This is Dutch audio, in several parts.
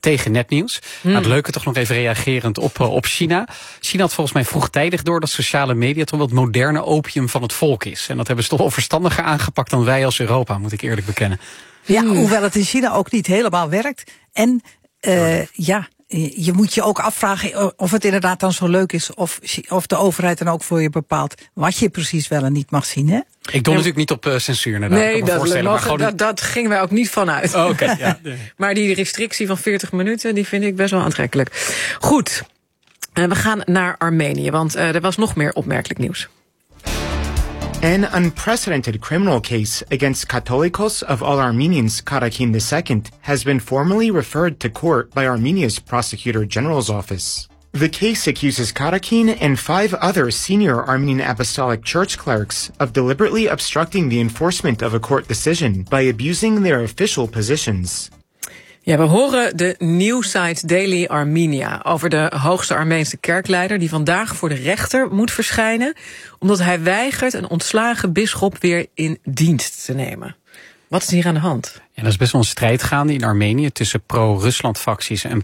tegen nepnieuws. Het leuke toch nog even reagerend op China. China had volgens mij vroegtijdig door dat sociale media toch wel het moderne opium van het volk is. En dat hebben ze toch wel verstandiger aangepakt dan wij als Europa, moet ik eerlijk bekennen. Ja, hoewel het in China ook niet helemaal werkt. En je moet je ook afvragen of het inderdaad dan zo leuk is, of de overheid dan ook voor je bepaalt wat je precies wel en niet mag zien, hè? Ik doe natuurlijk niet op censuur inderdaad. Nee, dat gingen wij ook niet vanuit. Oh, okay, ja. Maar die restrictie van 40 minuten, die vind ik best wel aantrekkelijk. Goed, we gaan naar Armenië, want er was nog meer opmerkelijk nieuws. An unprecedented criminal case against Catholicos of all Armenians, Karakin II, has been formally referred to court by Armenia's Prosecutor General's office. The case accuses Karakin and 5 other senior Armenian Apostolic Church clerics of deliberately obstructing the enforcement of a court decision by abusing their official positions. Ja, we horen de nieuwsite Daily Armenia over de hoogste Armeense kerkleider die vandaag voor de rechter moet verschijnen omdat hij weigert een ontslagen bisschop weer in dienst te nemen. Wat is hier aan de hand? Ja, er is best wel een strijd gaande in Armenië tussen pro-Rusland-facties en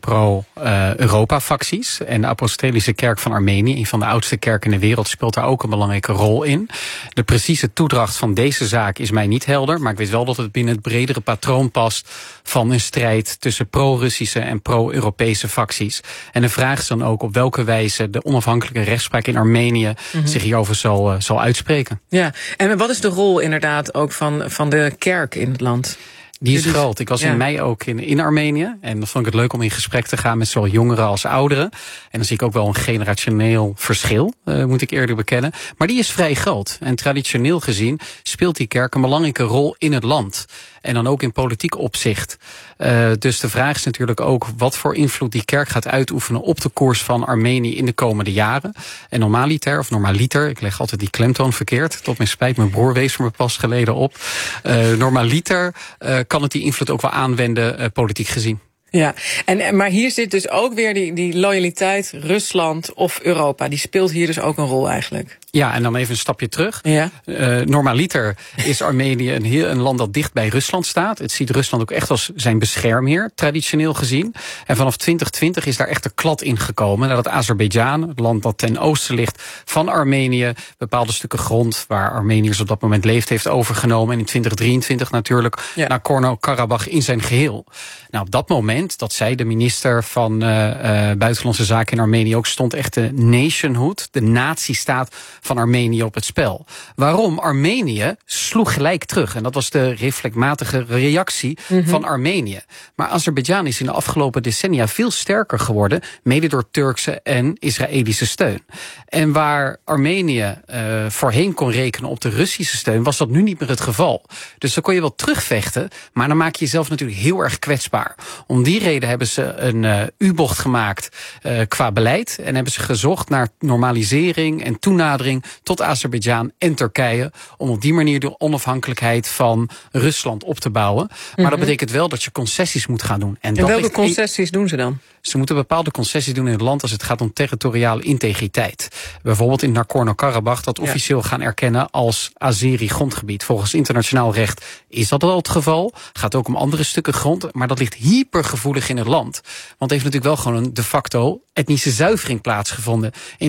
pro-Europa-facties. En de Apostolische Kerk van Armenië, een van de oudste kerken in de wereld, speelt daar ook een belangrijke rol in. De precieze toedracht van deze zaak is mij niet helder, maar ik weet wel dat het binnen het bredere patroon past van een strijd tussen pro-Russische en pro-Europese facties. En de vraag is dan ook op welke wijze de onafhankelijke rechtspraak in Armenië zich hierover zal uitspreken. Ja, en wat is de rol inderdaad ook van de kerk in het land? Die is groot. Ik was in mei ook in Armenië. En dan vond ik het leuk om in gesprek te gaan met zowel jongeren als ouderen. En dan zie ik ook wel een generationeel verschil, moet ik eerlijk bekennen. Maar die is vrij groot. En traditioneel gezien speelt die kerk een belangrijke rol in het land. En dan ook in politiek opzicht. Dus de vraag is natuurlijk ook wat voor invloed die kerk gaat uitoefenen op de koers van Armenië in de komende jaren. En normaliter, ik leg altijd die klemtoon verkeerd. Tot mijn spijt, mijn broer wees me pas geleden op. Normaliter kan het die invloed ook wel aanwenden, politiek gezien. Ja, maar hier zit dus ook weer die loyaliteit Rusland of Europa. Die speelt hier dus ook een rol eigenlijk. Ja, en dan even een stapje terug. Ja. Normaliter is Armenië een land dat dicht bij Rusland staat. Het ziet Rusland ook echt als zijn beschermheer, traditioneel gezien. En vanaf 2020 is daar echt een klad in gekomen. Nadat Azerbeidzjan, het land dat ten oosten ligt van Armenië, bepaalde stukken grond waar Armeniërs op dat moment leefd heeft overgenomen. En in 2023 natuurlijk Nagorno-Karabakh in zijn geheel. Nou, op dat moment, dat zei de minister van Buitenlandse Zaken in Armenië ook, stond echt de nationhood, de nazistaat van Armenië op het spel. Waarom? Armenië sloeg gelijk terug. En dat was de reflectmatige reactie van Armenië. Maar Azerbeidzjan is in de afgelopen decennia veel sterker geworden, mede door Turkse en Israëlische steun. En waar Armenië voorheen kon rekenen op de Russische steun, was dat nu niet meer het geval. Dus dan kon je wel terugvechten, maar dan maak je jezelf natuurlijk heel erg kwetsbaar. Om die reden hebben ze een U-bocht gemaakt qua beleid en hebben ze gezocht naar normalisering en toenadering tot Azerbeidzjan en Turkije, om op die manier de onafhankelijkheid van Rusland op te bouwen. Maar dat betekent wel dat je concessies moet gaan doen. En welke concessies doen ze dan? Ze moeten bepaalde concessies doen in het land als het gaat om territoriale integriteit. Bijvoorbeeld in Nagorno-Karabakh dat officieel gaan erkennen als Azeri grondgebied. Volgens internationaal recht is dat al het geval. Gaat ook om andere stukken grond, maar dat ligt hypergevoelig in het land. Want het heeft natuurlijk wel gewoon een de facto etnische zuivering plaatsgevonden in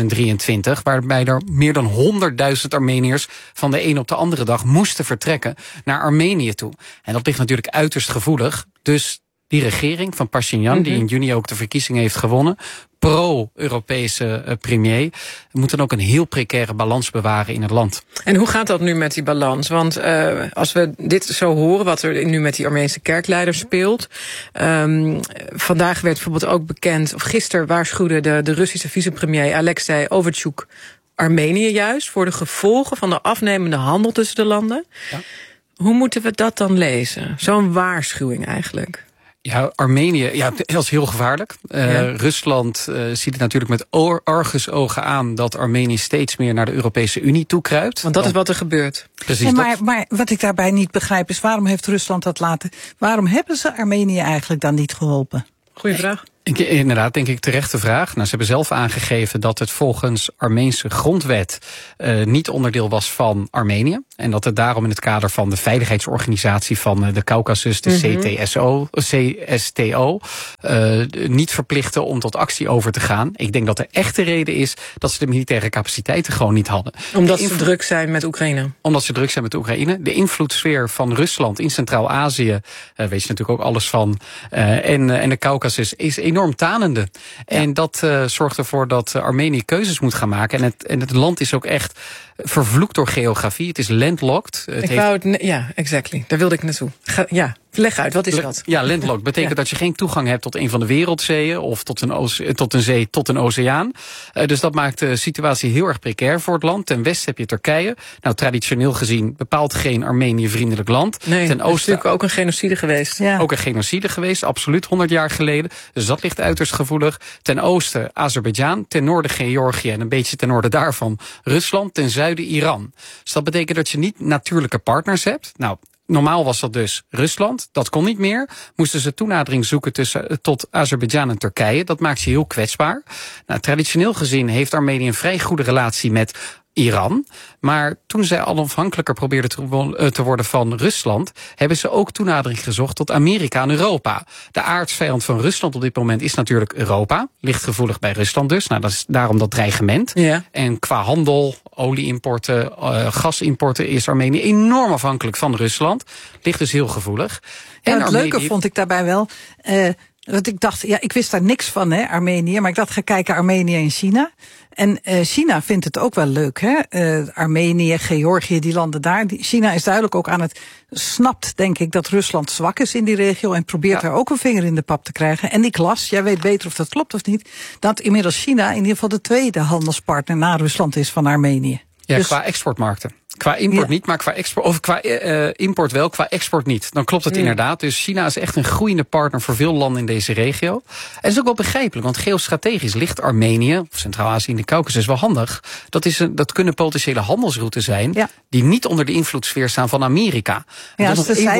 2023, waarbij er meer dan 100.000 Armeniërs van de een op de andere dag moesten vertrekken naar Armenië toe. En dat ligt natuurlijk uiterst gevoelig. Dus die regering van Pashinyan, die in juni ook de verkiezingen heeft gewonnen, pro-Europese premier, moet dan ook een heel precaire balans bewaren in het land. En hoe gaat dat nu met die balans? Want als we dit zo horen, wat er nu met die Armeense kerkleider speelt. Vandaag werd bijvoorbeeld ook bekend, of gisteren waarschuwde de Russische vicepremier Alexei Overtjouk Armenië juist voor de gevolgen van de afnemende handel tussen de landen. Ja. Hoe moeten we dat dan lezen? Zo'n waarschuwing eigenlijk. Ja, Armenië, dat is heel gevaarlijk. Rusland ziet het natuurlijk met argusogen aan dat Armenië steeds meer naar de Europese Unie toekruipt. Want dat is wat er gebeurt. Precies. Maar wat ik daarbij niet begrijp is, waarom heeft Rusland dat laten? Waarom hebben ze Armenië eigenlijk dan niet geholpen? Goeie vraag. Inderdaad, denk ik terechte vraag. Nou, ze hebben zelf aangegeven dat het volgens Armeense grondwet niet onderdeel was van Armenië. En dat het daarom in het kader van de veiligheidsorganisatie van de Caucasus, de CSTO, niet verplichten om tot actie over te gaan. Ik denk dat de echte reden is dat ze de militaire capaciteiten gewoon niet hadden. Omdat ze druk zijn met Oekraïne. Omdat ze druk zijn met Oekraïne. De invloedssfeer van Rusland in Centraal-Azië, weet je natuurlijk ook alles van. En de Caucasus is enorm tanende. Ja. En dat zorgt ervoor dat Armenië keuzes moet gaan maken. En het land is ook echt vervloekt door geografie. Het is landlocked. Exactly. Daar wilde ik naartoe. Leg uit, wat is dat? Ja, landlocked betekent dat je geen toegang hebt tot een van de wereldzeeën of tot een zee, tot een oceaan. Dus dat maakt de situatie heel erg precair voor het land. Ten westen heb je Turkije. Nou, traditioneel gezien bepaalt geen Armenië-vriendelijk land. Nee, ten oosten is natuurlijk ook een genocide geweest. Ja. Ook een genocide geweest, absoluut, 100 jaar geleden. Dus dat ligt uiterst gevoelig. Ten oosten Azerbeidzjan, ten noorden Georgië en een beetje ten noorden daarvan Rusland, ten zuiden Iran. Dus dat betekent dat je niet natuurlijke partners hebt. Nou, normaal was dat dus Rusland. Dat kon niet meer. Moesten ze toenadering zoeken tot Azerbeidzjan en Turkije. Dat maakt je heel kwetsbaar. Nou, traditioneel gezien heeft Armenië een vrij goede relatie met Iran. Maar toen zij onafhankelijker probeerden te worden van Rusland, hebben ze ook toenadering gezocht tot Amerika en Europa. De aardsvijand van Rusland op dit moment is natuurlijk Europa. Ligt gevoelig bij Rusland dus. Nou, dat is daarom dat dreigement. Ja. En qua handel, olieimporten, gasimporten is Armenië enorm afhankelijk van Rusland. Ligt dus heel gevoelig. En het leuke vond ik daarbij wel, want ik dacht, ik wist daar niks van, Armenië. Maar ik dacht, ga kijken Armenië en China. En China vindt het ook wel leuk, Armenië, Georgië, die landen daar. China is duidelijk ook snapt, denk ik, dat Rusland zwak is in die regio en probeert daar ook een vinger in de pap te krijgen. En ik las, jij weet beter of dat klopt of niet, dat inmiddels China in ieder geval de tweede handelspartner na Rusland is van Armenië. Ja, dus qua exportmarkten. Qua import niet, maar qua export, of qua import wel, qua export niet. Dan klopt het inderdaad. Dus China is echt een groeiende partner voor veel landen in deze regio. En dat is ook wel begrijpelijk, want geostrategisch ligt Armenië, of Centraal-Azië in de Caucasus, wel handig. Dat kunnen potentiële handelsroutes zijn die niet onder de invloedssfeer staan van Amerika. Ja,